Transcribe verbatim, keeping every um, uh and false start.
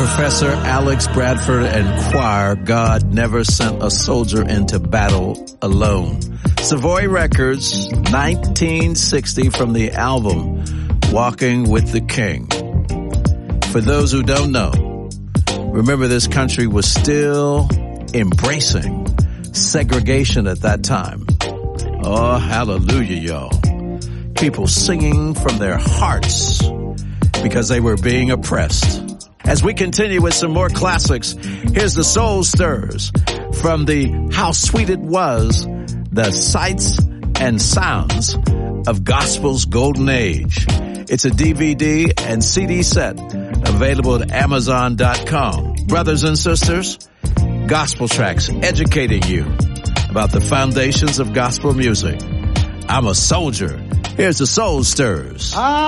Professor Alex Bradford and choir, God Never Sent a Soldier into Battle Alone. Savoy Records, nineteen sixty, from the album Walking with the King. For those who don't know, remember this country was still embracing segregation at that time. Oh, hallelujah, y'all. People singing from their hearts because they were being oppressed. As we continue with some more classics, here's the Soul Stirrers from the How Sweet It Was, the Sights and Sounds of Gospel's Golden Age. It's a D V D and C D set available at amazon dot com. Brothers and sisters, gospel tracks educating you about the foundations of gospel music. I'm a soldier. Here's the Soul Stirrers.